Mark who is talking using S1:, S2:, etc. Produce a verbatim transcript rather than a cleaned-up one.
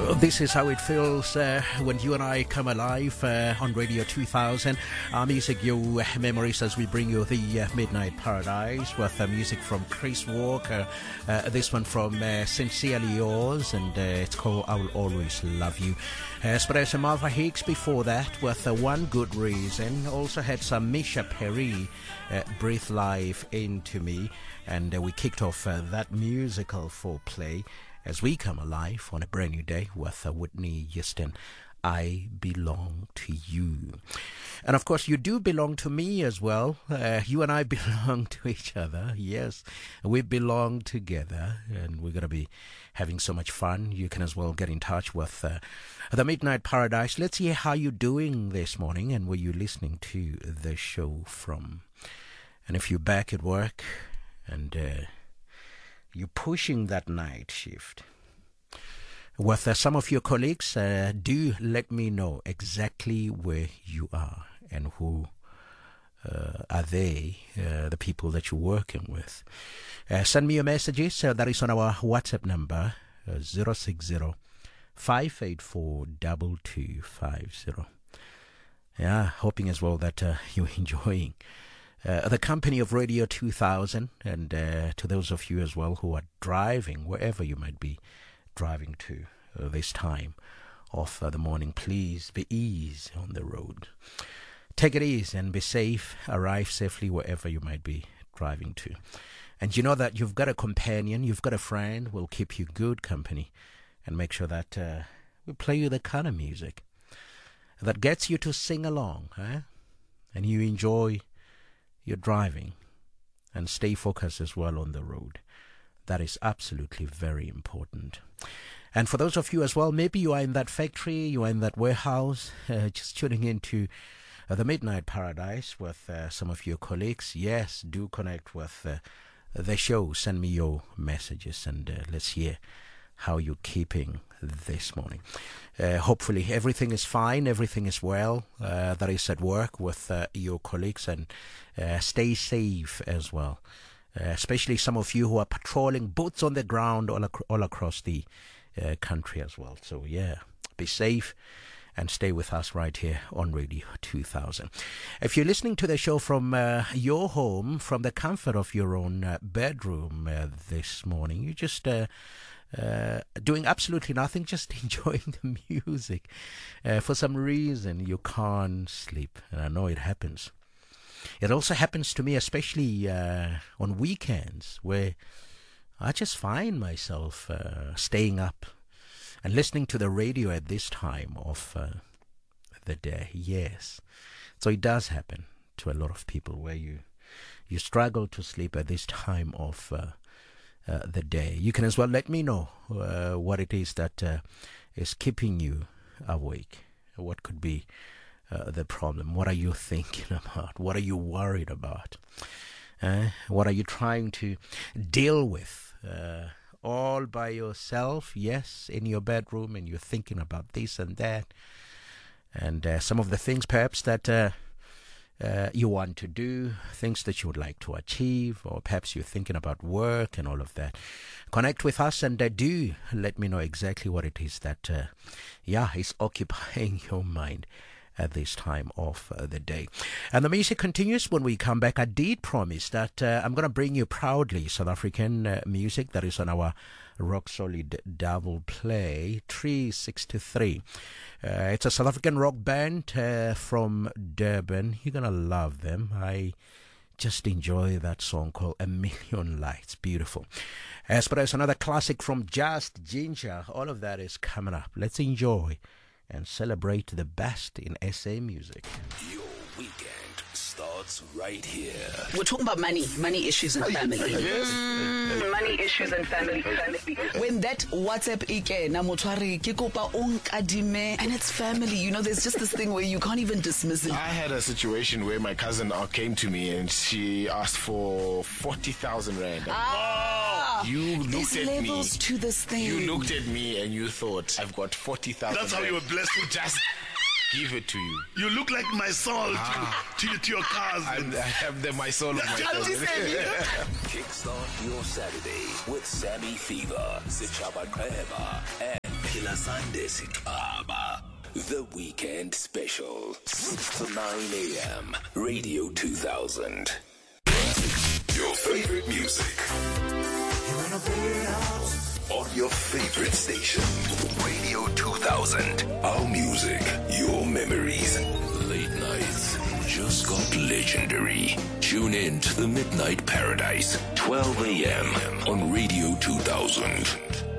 S1: This is how it feels uh, when you and I come alive uh, on Radio two thousand. Our music, your memories, as we bring you the uh, Midnight Paradise with uh, music from Chris Walker. Uh, this one from uh, Sincerely Yours, and uh, it's called I Will Always Love You. Uh, Espresso Martha Hicks before that with uh, One Good Reason. Also had some Misha Perry, uh, Breathe Life Into Me. And uh, we kicked off uh, that musical foreplay as we come alive on a brand new day with uh, Whitney Houston, I Belong to You. And of course, you do belong to me as well. Uh, you and I belong to each other. Yes, we belong together, and we're going to be having so much fun. You can as well get in touch with uh, the Midnight Paradise. Let's see how you're doing this morning and where you're listening to the show from. And if you're back at work and uh, you're pushing that night shift with uh, some of your colleagues, uh, do let me know exactly where you are and who uh, are they, uh, the people that you're working with. Uh, send me your messages. Uh, that is on our WhatsApp number, uh, zero six zero, five eight four, two two five zero. Yeah, hoping as well that uh, you're enjoying Uh, the company of Radio two thousand, and uh, to those of you as well who are driving, wherever you might be driving to uh, this time of uh, the morning, please be easy on the road. Take it easy and be safe. Arrive safely wherever you might be driving to. And you know that you've got a companion, you've got a friend who will keep you good company, and make sure that uh, we play you the kind of music that gets you to sing along, eh? And you enjoy you're driving and stay focused as well on the road. That is absolutely very important. And for those of you as well, maybe you are in that factory, you are in that warehouse, uh, just tuning into uh, the Midnight Paradise with uh, some of your colleagues. Yes, do connect with uh, the show. Send me your messages and uh, let's hear how you're keeping this morning. Uh, hopefully everything is fine, everything is well. Uh, that is at work with uh, your colleagues, and uh, stay safe as well. Uh, especially some of you who are patrolling, boots on the ground all, ac- all across the uh, country as well. So yeah, be safe and stay with us right here on Radio two thousand. If you're listening to the show from uh, your home, from the comfort of your own uh, bedroom uh, this morning, you just uh, uh, doing absolutely nothing, just enjoying the music. Uh, for some reason, you can't sleep, and I know it happens. It also happens to me, especially uh, on weekends, where I just find myself uh, staying up and listening to the radio at this time of uh, the day. Yes. So it does happen to a lot of people where you you struggle to sleep at this time of uh, uh, the day. You can as well let me know uh, what it is that uh, is keeping you awake. What could be uh, the problem? What are you thinking about? What are you worried about? Uh, what are you trying to deal with? Uh, all by yourself, yes, in your bedroom, and you're thinking about this and that, and uh, some of the things perhaps that uh, uh, you want to do, things that you would like to achieve, or perhaps you're thinking about work and all of that. Connect with us and uh, do let me know exactly what it is that, uh, yeah, is occupying your mind at this time of uh, the day. And the music continues when we come back. I did promise that uh, I'm going to bring you proudly South African uh, music that is on our Rock Solid Double Play three sixty-three. Uh, it's a South African rock band uh, from Durban. You're going to love them. I just enjoy that song called A Million Lights. Beautiful. As far as another classic from Just Ginger, all of that is coming up. Let's enjoy and celebrate the best in S A music.
S2: Your weekend starts right here.
S3: We're talking about money, money issues and family.
S2: Yes.
S3: Mm, money issues and family. family. When that WhatsApp ike na motware ke kopa onkadime, and it's family, you know, there's just this thing where you can't even dismiss it.
S4: I had a situation where my cousin uh, came to me and she asked for forty thousand rand.
S3: Ah,
S4: you
S3: there's
S4: looked at
S3: levels
S4: me.
S3: to this thing.
S4: You looked at me and you thought, I've got forty thousand.
S5: That's how you were blessed to
S4: just give it to you.
S5: You look like my soul
S4: Ah.
S5: to, to, to your cars.
S4: I, I have the, my soul of my
S3: What you
S4: soul.
S3: say?
S2: Kickstart your Saturday with Sammy Fever, Sichaba Krema, and The Weekend Special, six to nine a.m. Radio two thousand. Your favorite music. You wanna play it out? On your favorite station. Radio two thousand. Our music, your memories. Late nights just got legendary. Tune in to the Midnight Paradise, twelve a.m. on Radio two thousand.